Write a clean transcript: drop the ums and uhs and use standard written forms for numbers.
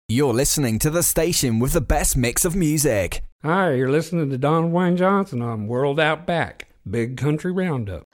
You're listening to the station with the best mix of music. Hi, you're listening to Don Wayne Johnson on World Out Back, Big Country Roundup.